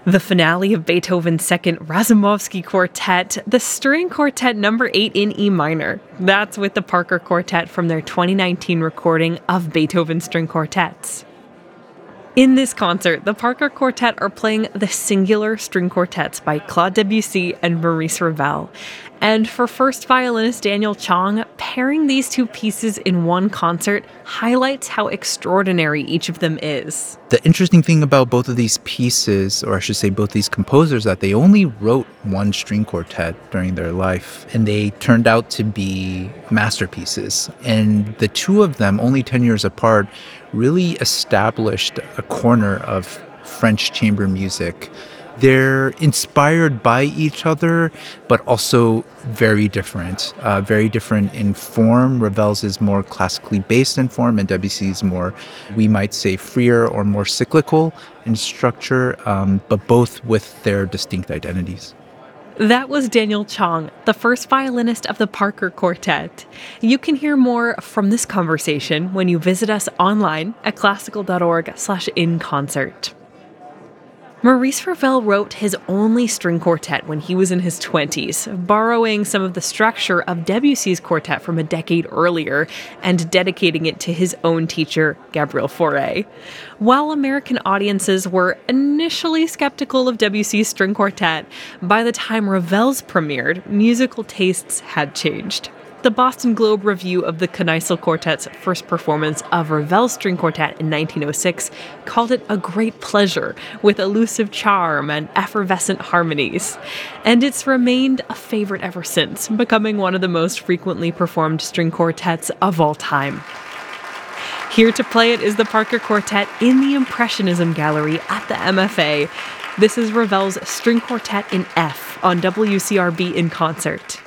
The finale of Beethoven's Second Razumovsky Quartet, the String Quartet number 8 in E minor. That's with the Parker Quartet from their 2019 recording of Beethoven String Quartets. In this concert, the Parker Quartet are playing the singular string quartets by Claude Debussy and Maurice Ravel. And for first violinist Daniel Chang, pairing these two pieces in one concert highlights how extraordinary each of them is. The interesting thing about both of these pieces, or I should say both these composers, that they only wrote one string quartet during their life, and they turned out to be masterpieces. And the two of them, only 10 years apart, really established a corner of French chamber music. They're inspired by each other, but also very different in form. Ravel's is more classically based in form, and Debussy's more, we might say, freer or more cyclical in structure, but both with their distinct identities. That was Daniel Chang, the first violinist of the Parker Quartet. You can hear more from this conversation when you visit us online at classical.org/inconcert. Maurice Ravel wrote his only string quartet when he was in his 20s, borrowing some of the structure of Debussy's quartet from a decade earlier and dedicating it to his own teacher, Gabriel Fauré. While American audiences were initially skeptical of Debussy's string quartet, by the time Ravel's premiered, musical tastes had changed. The Boston Globe review of the Kneissl Quartet's first performance of Ravel's string quartet in 1906 called it a great pleasure with elusive charm and effervescent harmonies. And it's remained a favorite ever since, becoming one of the most frequently performed string quartets of all time. Here to play it is the Parker Quartet in the Impressionism Gallery at the MFA. This is Ravel's String Quartet in F on WCRB in Concert.